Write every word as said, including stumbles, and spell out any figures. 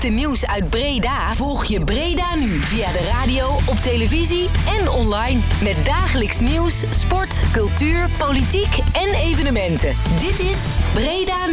laatste nieuws uit Breda? Volg je Breda nu via de radio, op televisie en online. Met dagelijks nieuws, sport, cultuur, politiek en evenementen. Dit is Breda